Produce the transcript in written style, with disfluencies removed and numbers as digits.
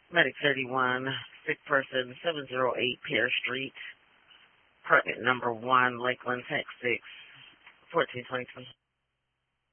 Medic 31, sick person, 708 Pear Street, apartment number 1, Lakeland, Texas, 1422.